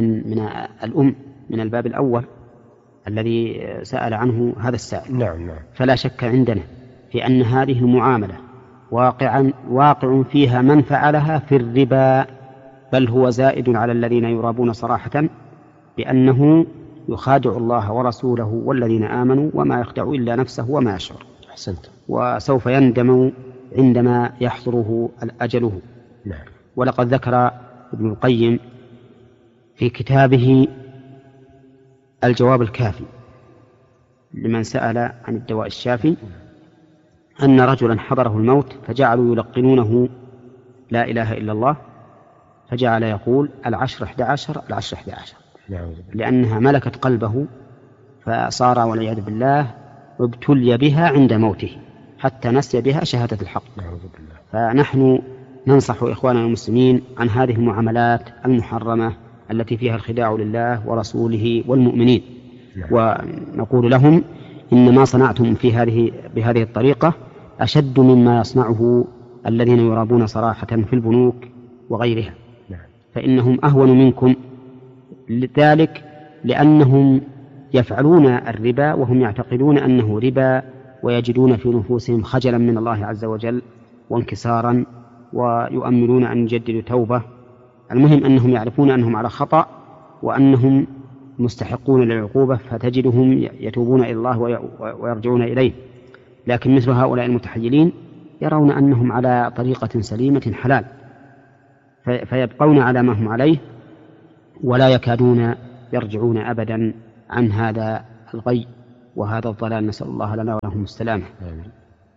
من الباب الأول الذي سأل عنه هذا السائل. فلا شك عندنا في أن هذه المعاملة واقع فيها من فعلها في الربا، بل هو زائد على الذين يرابون صراحة، بأنه يخادع الله ورسوله والذين آمنوا وما يخدع إلا نفسه وما يشعر. وسوف يندم عندما يحضره أجله. ولقد ذكر ابن القيم في كتابه الجواب الكافي لمن سأل عن الدواء الشافي أن رجلا حضره الموت فجعلوا يلقنونه لا إله إلا الله، فجعل يقول 10-11 10-11 لأنها ملكت قلبه، فصار والعياذ بالله ابتلي بها عند موته حتى نسي بها شهادة الحق. فنحن ننصح إخواننا المسلمين عن هذه المعاملات المحرمة التي فيها الخداع لله ورسوله والمؤمنين، ونقول لهم إن ما صنعتم بهذه الطريقة أشد مما يصنعه الذين يرابون صراحة في البنوك وغيرها، فإنهم أهون منكم لذلك، لأنهم يفعلون الربا وهم يعتقدون أنه ربا، ويجدون في نفوسهم خجلا من الله عز وجل وانكسارا، ويؤملون أن يجددوا توبة. المهم أنهم يعرفون أنهم على خطأ وأنهم مستحقون للعقوبة، فتجدهم يتوبون إلى الله ويرجعون إليه. لكن مثل هؤلاء المتحيلين يرون أنهم على طريقة سليمة حلال، فيبقون على ما هم عليه ولا يكادون يرجعون أبدا عن هذا الغي وهذا الضلال. نسأل الله لنا ولهم السلامة.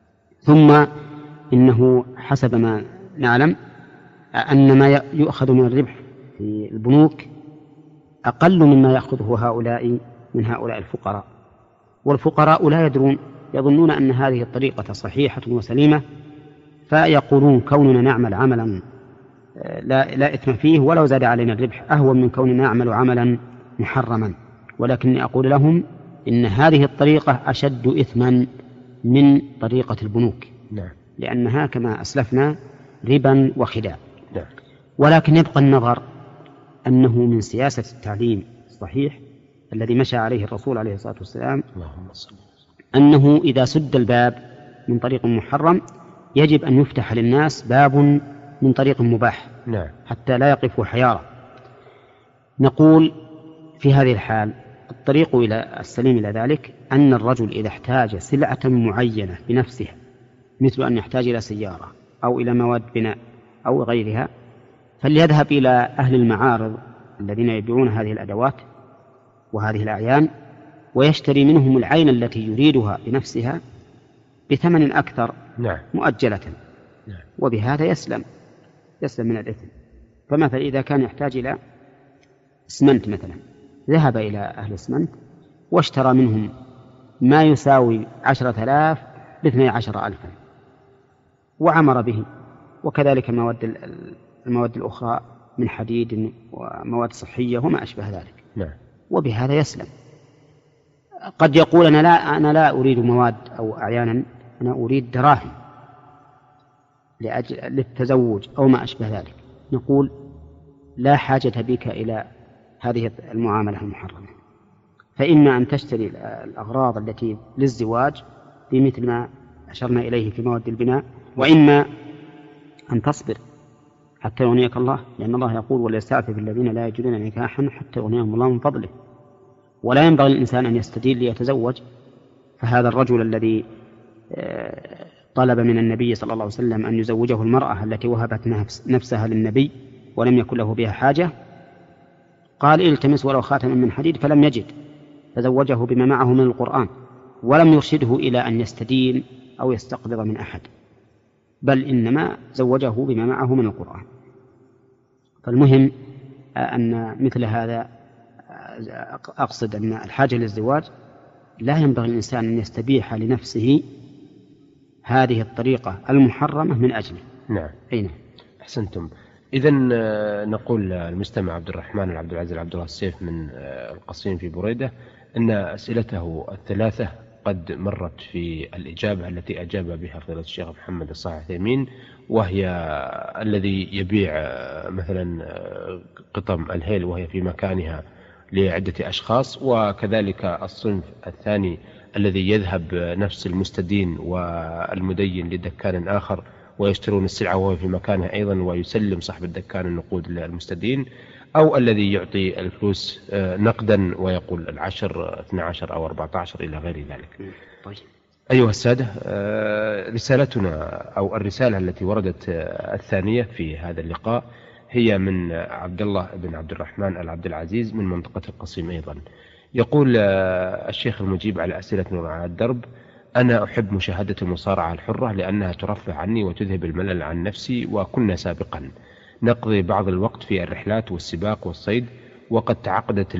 ثم إنه حسب ما نعلم أن ما يؤخذ من الربح في البنوك أقل مما يأخذه هؤلاء من هؤلاء الفقراء، والفقراء لا يدرون، يظنون أن هذه الطريقة صحيحة وسليمة، فيقولون كوننا نعمل عملا لا إثم فيه ولو زاد علينا الربح أهون من كوننا نعمل عملا محرما. ولكني أقول لهم إن هذه الطريقة أشد إثما من طريقة البنوك، لأنها كما أسلفنا ربا وخداع. ولكن يبقى النظر أنه من سياسة التعليم الصحيح الذي مشى عليه الرسول عليه الصلاة والسلام أنه إذا سد الباب من طريق محرم يجب أن يفتح للناس باب من طريق مباح حتى لا يقفوا حيارى. نقول في هذه الحال الطريق إلى السليم إلى ذلك أن الرجل إذا احتاج سلعة معينة بنفسها، مثل أن يحتاج إلى سيارة أو إلى مواد بناء أو غيرها، فليذهب إلى أهل المعارض الذين يبيعون هذه الأدوات وهذه الأعيان ويشتري منهم العين التي يريدها بنفسها بثمن أكثر مؤجلة، وبهذا يسلم من الإثم. فمثلا إذا كان يحتاج إلى اسمنت مثلا، ذهب إلى أهل الاسمنت واشترى منهم ما يساوي 10,000 ب12,000 وعمر به، وكذلك المواد الأخرى من حديد ومواد صحية وما أشبه ذلك، وبهذا يسلم. قد يقول أنا لا أريد مواد أو أعيانا، أنا أريد دراهم للتزوج أو ما أشبه ذلك. نقول لا حاجة بك إلى هذه المعاملة المحرمة، فإما أن تشتري الأغراض التي للزواج بمثل ما أشرنا إليه في مواد البناء، وإما أن تصبر حتى يغنيك الله، لأن الله يقول وليستعفف الذين لا يجدون نكاحا حتى يغنيهم الله من فضله. ولا ينبغي الإنسان أن يستدين ليتزوج. فهذا الرجل الذي طلب من النبي صلى الله عليه وسلم أن يزوجه المرأة التي وهبت نفسها للنبي ولم يكن له بها حاجة، قال التمس ولو خاتما من حديد فلم يجد، فزوجه بما معه من القرآن، ولم يرشده إلى أن يستدين أو يستقبض من أحد، بل إنما زوجه بما معه من القرآن. فالمهم أن مثل هذا، أقصد أن الحاجة للزواج لا ينبغي الإنسان أن يستبيح لنفسه هذه الطريقة المحرمة من أجله. أين أحسنتم. إذن نقول المستمع عبد الرحمن العبد العزيز عبد الله السيف من القصيم في بريدة أن أسئلته الثلاثة قد مرت في الإجابة التي أجاب بها فضيلة الشيخ محمد الصالح العثيمين، وهي الذي يبيع مثلا قطم الهيل وهي في مكانها لعدة أشخاص، وكذلك الصنف الثاني الذي يذهب نفس المستدين والمدين لدكان آخر ويشترون السلعة وهو في مكانها أيضا ويسلم صاحب الدكان النقود للمستدين، أو الذي يعطي الفلوس نقدا ويقول 10 12 أو 14 إلى غير ذلك. أيها السادة، رسالتنا أو الرسالة التي وردت الثانية في هذا اللقاء هي من عبد الله بن عبد الرحمن العبد العزيز من منطقة القصيم أيضا. يقول الشيخ المجيب على أسئلتنا على الدرب: أنا أحب مشاهدة المصارعة الحرة لأنها ترفع عني وتذهب الملل عن نفسي، وكنا سابقا نقضي بعض الوقت في الرحلات والسباق والصيد، وقد تعقدت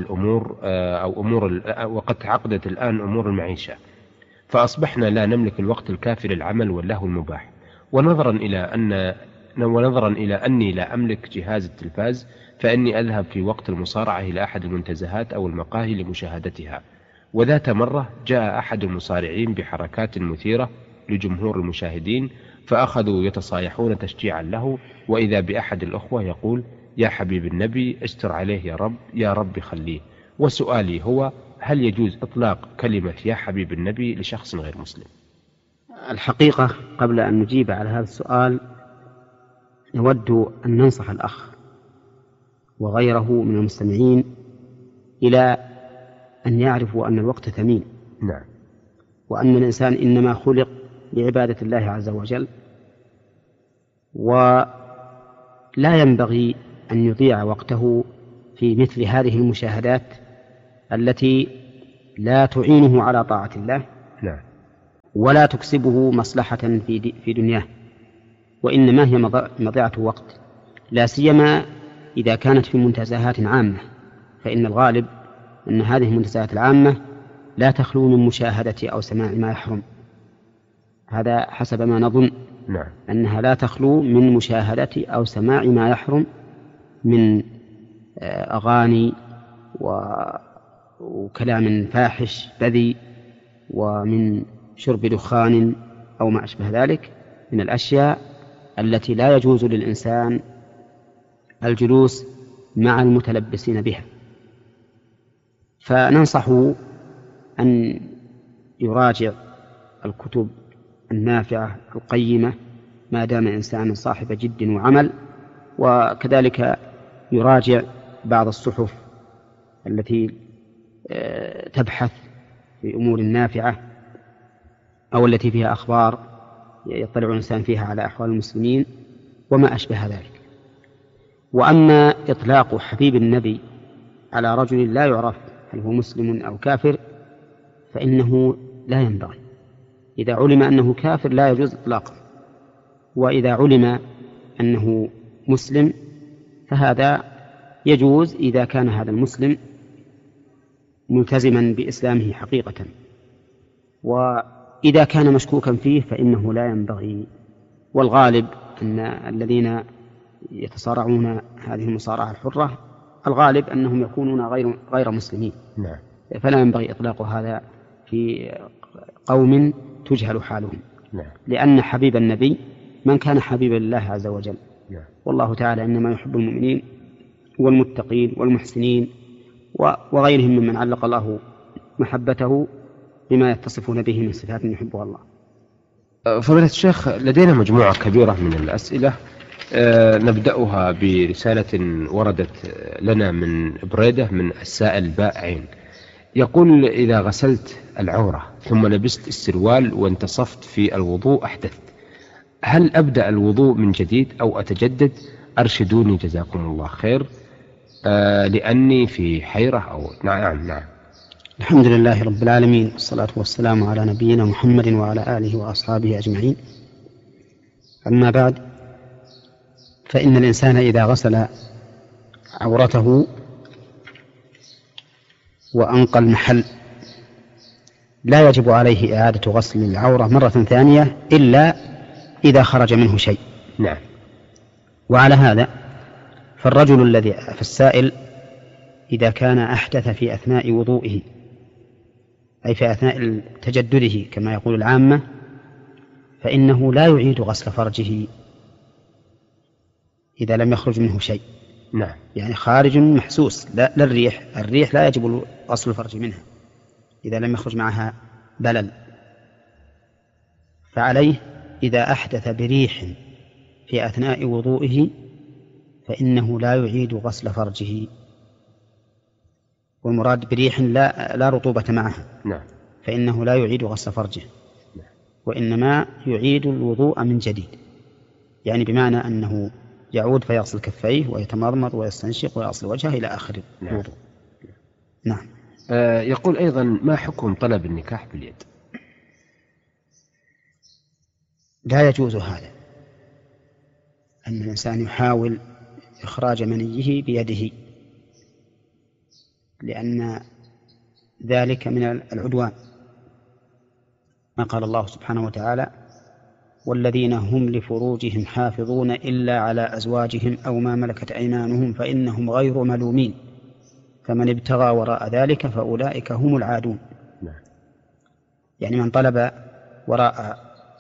الآن أمور المعيشة، فأصبحنا لا نملك الوقت الكافي للعمل واللهو المباح. ونظرا إلى أني لا أملك جهاز التلفاز، فإني أذهب في وقت المصارعة إلى أحد المنتزهات أو المقاهي لمشاهدتها. وذات مرة جاء أحد المصارعين بحركات مثيرة لجمهور المشاهدين، فأخذوا يتصايحون تشجيعا له، وإذا بأحد الأخوة يقول: يا حبيب النبي استر عليه يا رب، يا رب خليه. وسؤالي هو: هل يجوز إطلاق كلمة يا حبيب النبي لشخص غير مسلم؟ الحقيقة قبل أن نجيب على هذا السؤال نود أن ننصح الأخ وغيره من المستمعين إلى أن يعرفوا أن الوقت ثمين، وأن الإنسان إنما خلق لعبادة الله عز وجل، ولا ينبغي أن يضيع وقته في مثل هذه المشاهدات التي لا تعينه على طاعة الله ولا تكسبه مصلحة في دنياه، وإنما هي مضيعة وقت، لا سيما إذا كانت في منتزهات عامة، فإن الغالب أن هذه المنتزهات العامة لا تخلو من مشاهدة أو سماع ما يحرم. هذا حسب ما نظن، نعم. أنها لا تخلو من مشاهدة أو سماع ما يحرم من أغاني وكلام فاحش بذيء، ومن شرب دخان أو ما أشبه ذلك من الأشياء التي لا يجوز للإنسان الجلوس مع المتلبسين بها. فننصحه أن يراجع الكتب النافعة القيمة ما دام إنسان صاحب جد وعمل، وكذلك يراجع بعض الصحف التي تبحث في أمور نافعة أو التي فيها أخبار يطلع الإنسان فيها على أحوال المسلمين وما أشبه ذلك. وأما إطلاق حبيب النبي على رجل لا يعرف هل هو مسلم أو كافر فإنه لا ينبغي. إذا علم أنه كافر لا يجوز إطلاقه، وإذا علم أنه مسلم فهذا يجوز إذا كان هذا المسلم ملتزما بإسلامه حقيقة، وإذا كان مشكوكا فيه فإنه لا ينبغي. والغالب أن الذين يتصارعون هذه المصارعة الحرة الغالب أنهم يكونون غير مسلمين، نعم. فلا ينبغي إطلاق هذا في قوم تجهل حالهم، نعم. لأن حبيب النبي من كان حبيبا لله عز وجل، نعم. والله تعالى إنما يحب المؤمنين والمتقين والمحسنين وغيرهم ممن علق الله محبته بما يتصفون به من صفات يحبها الله. فضيلة الشيخ، لدينا مجموعة كبيرة من الأسئلة، نبدأها برسالة وردت لنا من بريدة من السائل بائعين، يقول: إذا غسلت العورة ثم لبست السروال وانتصفت في الوضوء أحدثت، هل أبدأ الوضوء من جديد أو أتجدد؟ أرشدوني جزاكم الله خير، لأني في حيرة أو نعم. الحمد لله رب العالمين، والصلاة والسلام على نبينا محمد وعلى آله وأصحابه أجمعين. أما بعد، فإن الإنسان إذا غسل عورته وأنقى المحل لا يجب عليه إعادة غسل العورة مرة ثانية إلا إذا خرج منه شيء. نعم. وعلى هذا فالرجل الذي في السائل إذا كان أحدث في أثناء وضوئه، أي في أثناء تجدده كما يقول العامة، فإنه لا يعيد غسل فرجه إذا لم يخرج منه شيء. نعم. يعني خارج محسوس، لا الريح لا يجب غسل الفرج منها إذا لم يخرج معها بلل. فعليه إذا أحدث بريح في أثناء وضوئه فإنه لا يعيد غسل فرجه، والمراد بريح لا رطوبة معها. نعم. فإنه لا يعيد غسل فرجه، وإنما يعيد الوضوء من جديد، يعني بمعنى أنه يعود فيغسل كفيه ويتمضمض ويستنشق ويغسل وجهه إلى آخر الوضوء. نعم. يقول أيضا: ما حكم طلب النكاح باليد؟ لا يجوز هذا، أن الإنسان يحاول إخراج منيه بيده، لأن ذلك من العدوان، ما قال الله سبحانه وتعالى: والذين هم لفروجهم حافظون إلا على أزواجهم أو ما ملكت أيمانهم فإنهم غير ملومين فمن ابتغى وراء ذلك فأولئك هم العادون. يعني من طلب وراء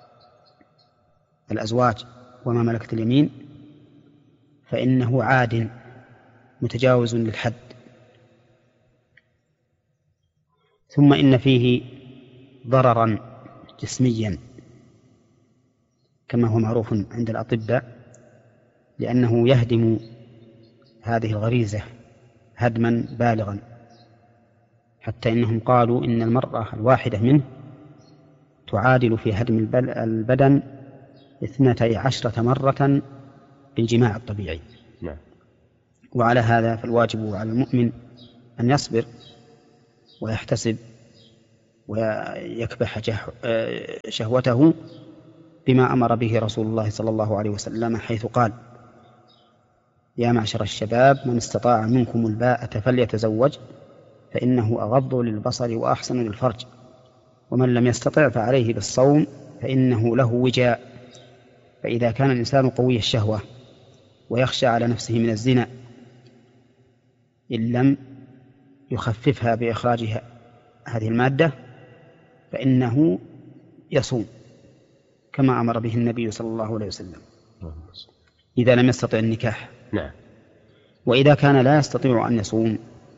الأزواج وما ملكت اليمين فإنه عاد متجاوز للحد. ثم إن فيه ضررا جسميا كما هو معروف عند الأطباء، لأنه يهدم هذه الغريزة هدما بالغا، حتى إنهم قالوا إن المرأة الواحدة منه تعادل في هدم البدن 12 مرة بالجماع الطبيعي. نعم. وعلى هذا فالواجب على المؤمن أن يصبر ويحتسب ويكبح شهوته بما أمر به رسول الله صلى الله عليه وسلم، حيث قال: يا معشر الشباب من استطاع منكم الباءة فليتزوج فإنه أغض للبصر وأحسن للفرج، ومن لم يستطع فعليه بالصوم فإنه له وجاء. فإذا كان الإنسان قوي الشهوة ويخشى على نفسه من الزنا إن لم يخففها بإخراج هذه المادة فإنه يصوم كما أمر به النبي صلى الله عليه وسلم إذا لم يستطع النكاح. نعم. وإذا كان لا يستطيع أن يصوم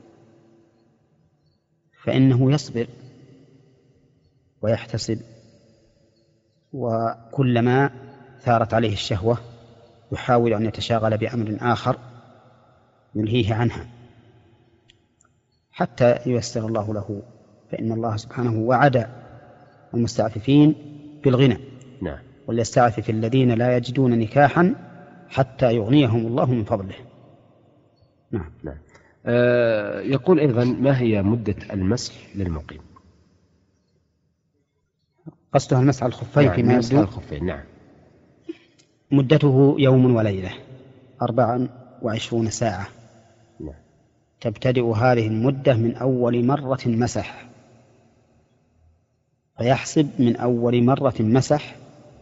فإنه يصبر ويحتسب، وكلما ثارت عليه الشهوة يحاول أن يتشاغل بأمر آخر يلهيه عنها حتى ييسر الله له، فإن الله سبحانه وعد المستعففين بالغنى. نعم. وليستعفف الذين لا يجدون نكاحا حتى يغنيهم الله من فضله. نعم. نعم. يقول أيضا: ما هي مدة المسح للمقيم؟ قصدها المسح على الخفين فيما يبدو. الخفين. نعم. مدته يوم وليلة 24 ساعة. نعم. تبتدئ هذه المدة من أول مرة مسح، فيحسب من أول مرة مسح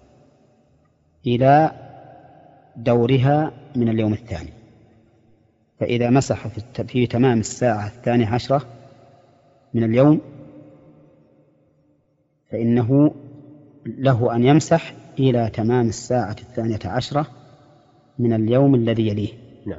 إلى دورها من اليوم الثاني. فإذا مسح في تمام الساعة 12 من اليوم فإنه له أن يمسح إلى تمام الساعة 12 من اليوم الذي يليه. نعم.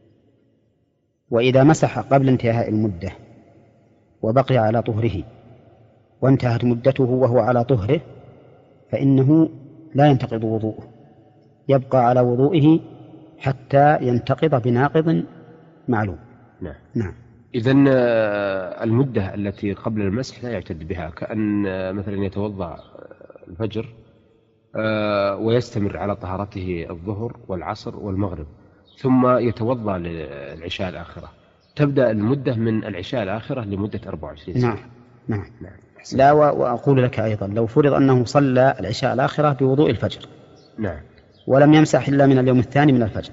وإذا مسح قبل انتهاء المدة وبقي على طهره وانتهت مدته وهو على طهره فإنه لا ينتقض وضوءه، يبقى على وضوئه حتى ينتقض بناقض معلوم. نعم. نعم. إذن المدة التي قبل المسح لا يعتد بها، كأن مثلا يتوضأ الفجر ويستمر على طهارته الظهر والعصر والمغرب ثم يتوضأ للعشاء الآخرة، تبدأ المدة من العشاء الآخرة لمدة 24 ساعة. نعم. نعم. نعم. لا، وأقول لك أيضا لو فرض أنه صلى العشاء الآخرة بوضوء الفجر. نعم. ولم يمسح إلا من اليوم الثاني من الفجر،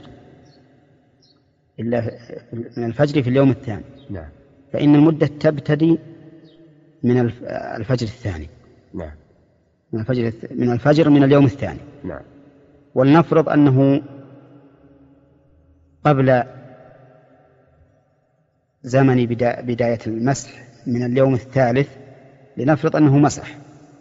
إلا من الفجر في اليوم الثاني. نعم. فإن المدة تبتدي من الفجر الثاني. نعم. من الفجر من اليوم الثاني. نعم. ولنفرض أنه قبل زمن بداية المسح من اليوم الثالث، لنفرض أنه مسح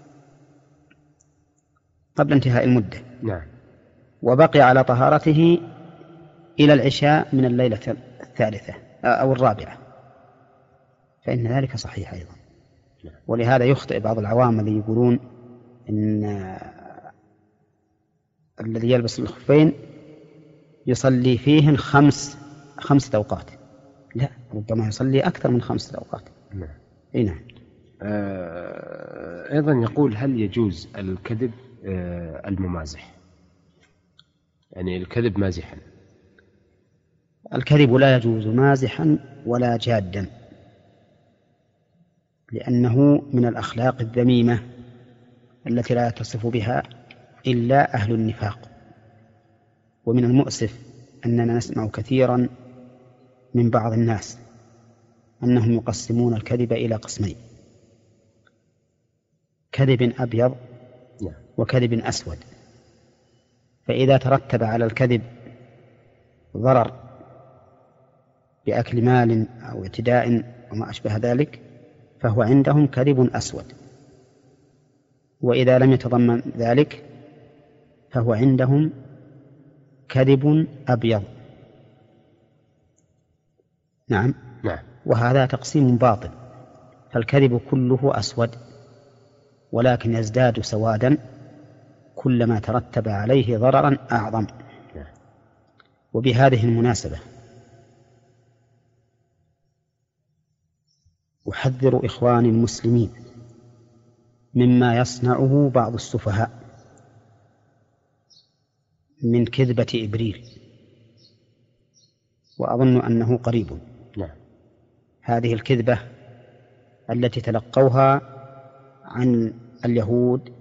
قبل انتهاء المدة. نعم. وبقي على طهارته إلى العشاء من الليلة الثالثة أو الرابعة، فإن ذلك صحيح أيضا. نعم. ولهذا يخطئ بعض العوام اللي يقولون إن الذي يلبس الخفين يصلي فيهن خمسة أوقات. لا، ربما يصلي أكثر من 5 أوقات. نعم. إيه نعم. أيضا يقول: هل يجوز الكذب الممازح، يعني الكذب مازحا؟ الكذب لا يجوز مازحا ولا جادا، لأنه من الأخلاق الذميمة التي لا يتصف بها إلا أهل النفاق. ومن المؤسف أننا نسمع كثيرا من بعض الناس أنهم يقسمون الكذب إلى قسمين: كذب أبيض وكذب أسود. فإذا ترتب على الكذب ضرر بأكل مال أو اعتداء وما أشبه ذلك فهو عندهم كذب أسود، وإذا لم يتضمن ذلك فهو عندهم كذب أبيض. نعم. نعم. وهذا تقسيم باطل، فالكذب كله أسود، ولكن يزداد سوادا كلما ترتب عليه ضررا أعظم. وبهذه المناسبة أحذر إخواني المسلمين مما يصنعه بعض السفهاء من كذبة إبريل، وأظن أنه قريب. نعم. هذه الكذبة التي تلقوها عن اليهود